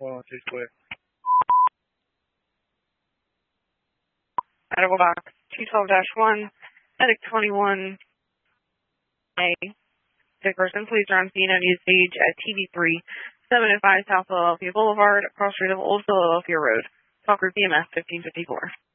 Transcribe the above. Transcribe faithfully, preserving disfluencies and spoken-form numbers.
one oh two split. Medical box two twelve dash one, medic twenty-one A. Dickerson, please run scene on usage at T V three, seven oh five South Philadelphia Boulevard, across street of Old Philadelphia Road. Talk group E M S fifteen fifty-four.